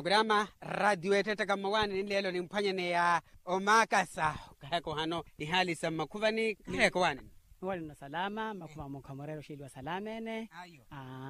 programa radio etete kama wani lelo ni mpanyane ya omakasa kako hano ni hali sa makuvani kako wani wali na salama makuva mkamorero shili wa salamene ayo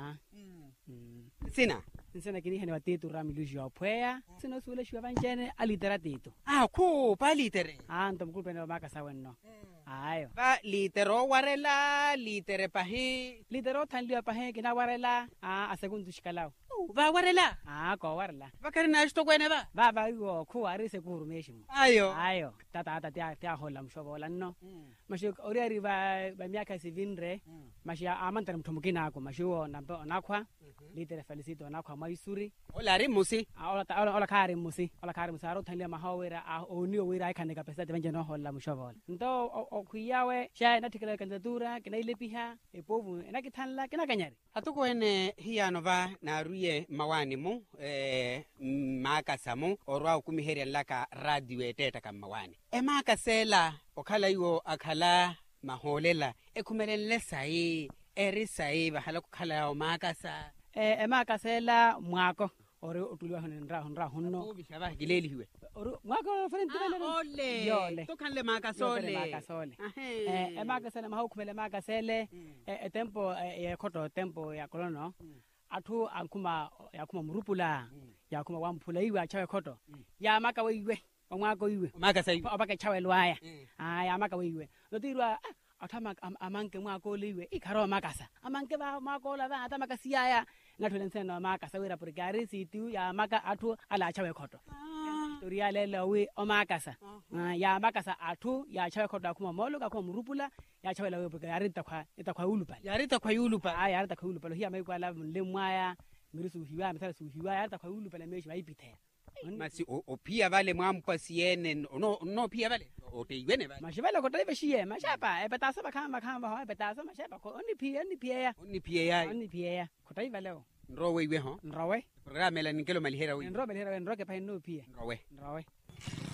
sina kini hani watitu ramiluji wa pwea sina sule shwa vanjene alitera titu ku pa litere ndo mkulpe na omakasa wenno ayo ba litero warela litere pahi litero tanliwa pahi kina warela asegundu shikalao ba warela ko warela bakari na shto kwene ba yo ku arise kurumeshimu ayo tata tia hola mshobola no mashi oriari ba miaka sivinre mashi amantara mtumukina ako mashi nakwa litere felicito nakwa maisuri olari musi ola kari musi aro tanlia mahawera oni owira ikanika pesa tevenje no hola mshobola ndo okuyawe sha natikela kandidatura kinailepiha epovu enakithanla kinakanyari atuko ene hiano ba na ruye mawani mu makasamu orwa ukumiheria laka radio eteta kama mawani emakasela okhala iwo akhala maholela ekumelele sai eri sai bahala kukhala omakasa emakasela mwako ore utuliwa honra honno ubishaba gileli hiwe ore mwako frentele ole yole to kanle makasole emakasela mahukumele makasele tempo khoto tempo ya kolono athu ankuma yakuma murupula yakuma wamphula iwe achawe khoto ya maka weiwe omwako iwe makasa iwe abaka chawe lwaya ya maka weiwe lotirwa athama amanke mwako liwe ikharo makasa amanke ba makola ba atamaka siyaya ngatholensena makasa wera porigari situ ya maka athu ala chawe khoto toriya lelewe omakasa ya makasa athu ya chawe khoto akuma molo kakuma murupula ya chawe lawe porigari itakwa ulupa yarita kwa yulupa yarita kwa ulupa hiya mai kwala lemwaya mirisu hiwa mithara su hiwa yarita kwa ulupa la meshi maipithela masi opia vale mwampasiene no pia vale oteiwene vale mashibala kotaive shiye mashapa epetasa bakama ho epetasa mashapa ko oni pia kotaive leo nrowe iwe ho nrowe programa la nikelo malihera we nrowe ke pa no pia nrowe